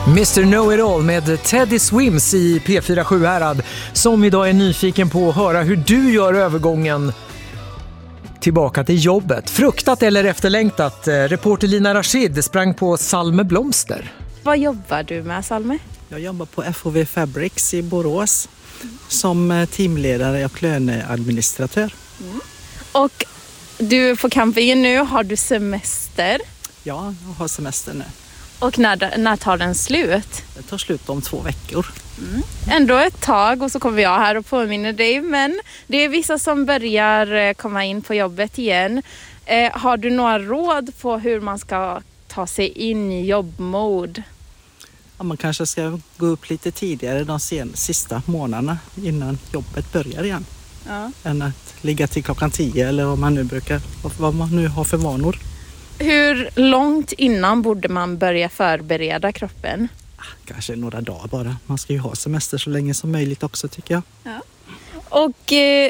Mr. Know-It-All med Teddy Swims i P4 Sjuhärad som idag är nyfiken på att höra hur du gör övergången tillbaka till jobbet. Fruktat eller efterlängtat? Reporter Lina Rashid sprang på Salme Blomster. Vad jobbar du med, Salme? Jag jobbar på FOV Fabrics i Borås som teamledare och löneadministratör. Och du är på campingen nu. Har du semester? Ja, jag har semester nu. Och när tar den slut? Det tar slut om 2 veckor. Ändå ett tag och så kommer jag här och påminner dig. Men det är vissa som börjar komma in på jobbet igen. Har du några råd på hur man ska ta sig in i jobbmode? Ja, man kanske ska gå upp lite tidigare de sista månaderna innan jobbet börjar igen. Ja. Än att ligga till klockan 10 eller vad man nu har för vanor. Hur långt innan borde man börja förbereda kroppen? Kanske några dagar bara. Man ska ju ha semester så länge som möjligt också, tycker jag. Ja. Och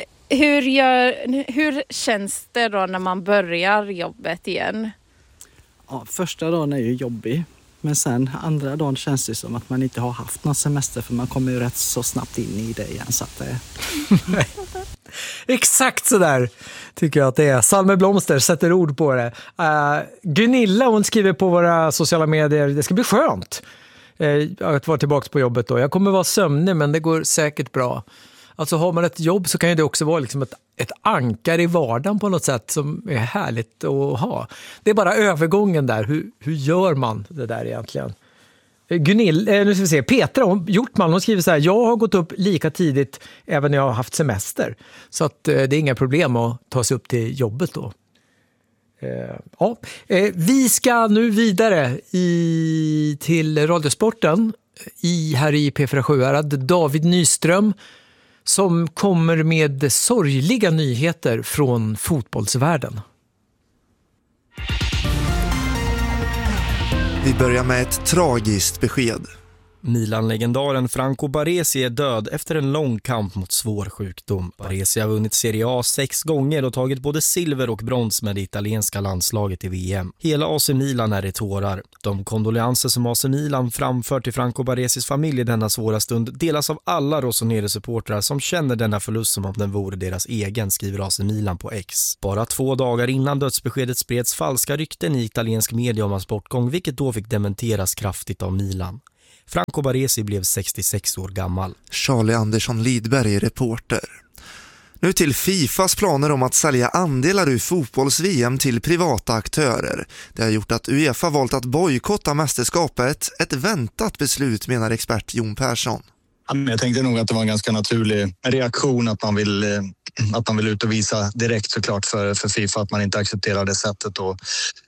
hur känns det då när man börjar jobbet igen? Ja, första dagen är ju jobbig. Men sen andra dagen känns det som att man inte har haft någon semester, för man kommer ju rätt så snabbt in i det igen. Så att det... Exakt så där tycker jag att det är. Salme Blomster sätter ord på det. Gunilla, hon skriver på våra sociala medier: det ska bli skönt att vara tillbaka på jobbet då. Jag kommer vara sömnig, men det går säkert bra. Alltså har man ett jobb så kan ju det också vara liksom ett ankar i vardagen på något sätt som är härligt att ha. Det är bara övergången där. Hur gör man det där egentligen? Gunilla, nu ska vi se. Petra Hjortman, hon skriver så här: jag har gått upp lika tidigt även när jag har haft semester. Så att det är inga problem att ta sig upp till jobbet då. Vi ska nu vidare till Radiosporten här i P4 Sjuhärad. David Nyström som kommer med sorgliga nyheter från fotbollsvärlden. Vi börjar med ett tragiskt besked. Milan-legendaren Franco Baresi är död efter en lång kamp mot svår sjukdom. Baresi har vunnit Serie A 6 gånger och tagit både silver och brons med det italienska landslaget i VM. Hela AC Milan är i tårar. De kondoleanser som AC Milan framför till Franco Baresis familj i denna svåra stund delas av alla Rossoneri-supportrar som känner denna förlust som om den vore deras egen, skriver AC Milan på X. Bara 2 dagar innan dödsbeskedet spreds falska rykten i italiensk media om hans bortgång, vilket då fick dementeras kraftigt av Milan. Franco Baresi blev 66 år gammal. Charlie Andersson Lidberg, reporter. Nu till Fifas planer om att sälja andelar ur fotbolls-VM till privata aktörer. Det har gjort att UEFA valt att bojkotta mästerskapet. Ett väntat beslut, menar expert Jon Persson. Jag tänkte nog att det var en ganska naturlig reaktion att man vill ut och visa direkt såklart för FIFA att man inte accepterar det sättet och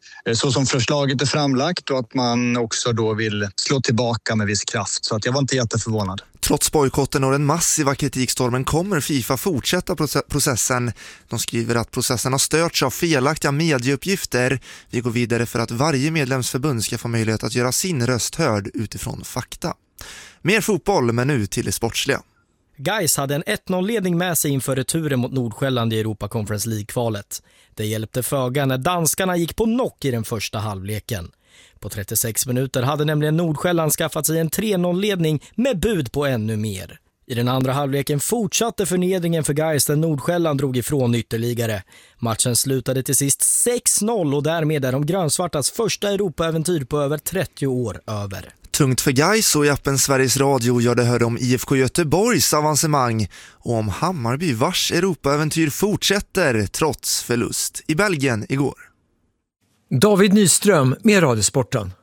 så som förslaget är framlagt, och att man också då vill slå tillbaka med viss kraft. Så att jag var inte jätteförvånad. Trots bojkotten och den massiva kritikstormen kommer FIFA fortsätta processen. De skriver att processen har störts av felaktiga medieuppgifter. Vi går vidare för att varje medlemsförbund ska få möjlighet att göra sin röst hörd utifrån fakta. Mer fotboll, men nu till det sportsliga. Gais hade en 1-0-ledning med sig inför returen mot Nordsjälland i Europa Conference League-kvalet. Det hjälpte föga när danskarna gick på knock i den första halvleken. På 36 minuter hade nämligen Nordsjälland skaffat sig en 3-0-ledning med bud på ännu mer. I den andra halvleken fortsatte förnedringen för Gais där Nordsjälland drog ifrån ytterligare. Matchen slutade till sist 6-0 och därmed är de grönsvartas första Europa-äventyr på över 30 år över. Tungt för Gais, och i appen Sveriges Radio gör det hör om IFK Göteborgs avancemang och om Hammarby vars Europa-äventyr fortsätter trots förlust i Belgien igår. David Nyström med Radiosporten.